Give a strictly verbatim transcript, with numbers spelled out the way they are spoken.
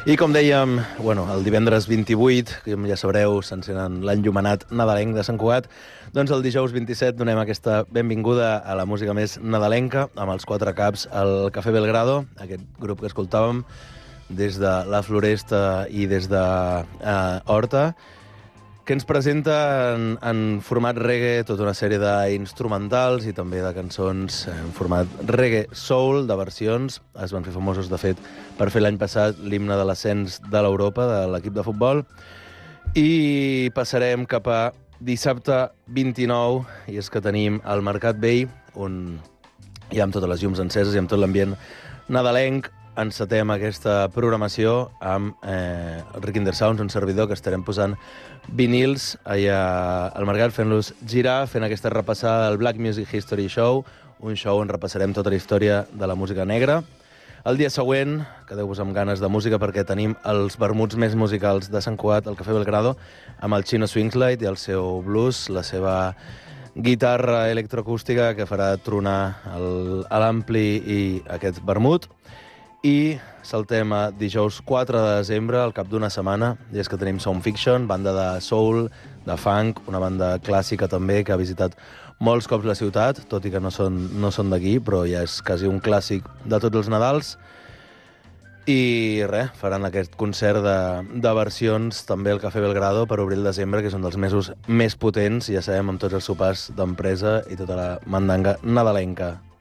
I com dèiem, bueno, el divendres vint-i-vuit, que ja sabreu, s'encenen l'enllumenat nadalenc de Sant Cugat, doncs el dijous vint-i-set donem aquesta benvinguda a la música més nadalenca, amb els quatre caps al Cafè Belgrado, aquest grup que escoltàvem des de la Floresta i des de eh, Horta, que ens presenta en, en format reggae tota una sèrie d'instrumentals i també de cançons en format reggae soul, de versions. Es van fer famosos, de fet, per fer l'any passat l'himne de l'ascens de l'Europa, de l'equip de futbol. I passarem cap a dissabte vint-i-nou, i és que tenim el Mercat Vell, on hi ha amb totes les llums enceses i amb tot l'ambient nadalenc. Encetem aquesta programació amb eh, Rickinder Sounds, un servidor que estarem posant vinils allà al mercat, fent-los girar, fent aquesta repassada del Black Music History Show, un show on repassarem tota la història de la música negra. El dia següent, quedeu-vos amb ganes de música perquè tenim els vermuts més musicals de Sant Cugat, al Cafè Belgrado, amb el Chino Swingslight i el seu blues, la seva guitarra electroacústica que farà tronar l'ampli i aquest vermut. I saltem a dijous quatre de desembre, al cap d'una setmana, i és que tenim Sound Fiction, banda de soul, de funk, una banda clàssica també, que ha visitat molts cops la ciutat, tot i que no són, no són d'aquí, però ja és quasi un clàssic de tots els Nadals. I res, faran aquest concert de, de versions també al Cafè Belgrado per obrir el desembre, que és un dels mesos més potents, ja sabem, amb tots els sopars d'empresa i tota la mandanga nadalenca.